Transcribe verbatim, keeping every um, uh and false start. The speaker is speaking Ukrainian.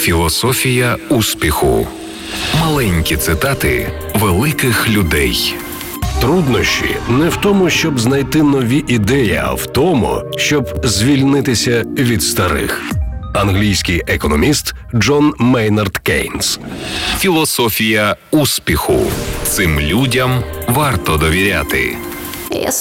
Філософія успіху. Маленькі цитати великих людей. Труднощі не в тому, щоб знайти нові ідеї, а в тому, щоб звільнитися від старих. Англійський економіст Джон Мейнард Кейнс. Філософія успіху. Цим людям варто довіряти.